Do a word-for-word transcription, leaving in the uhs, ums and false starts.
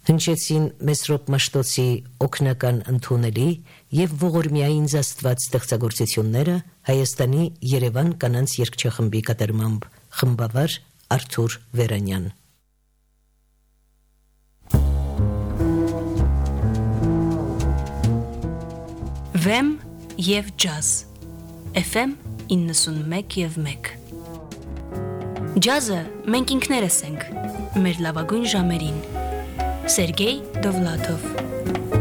Հնչեցին Մեսրոպ Մաշտոցի օգնական ընդունելի և ողորմյային զաստված ստեղծագործությունները Հայաստանի Երևան կանանց երգչախմբի կատարմամբ, խմբավար Արթուր Վերանյան։ Վեմ և ջազ Էֆ Էմ իննսունմեկ և մեկ Ջազը մենք ինքներս ենք, մեր լավագույն ժամերին Սերգեյ Դովլաթով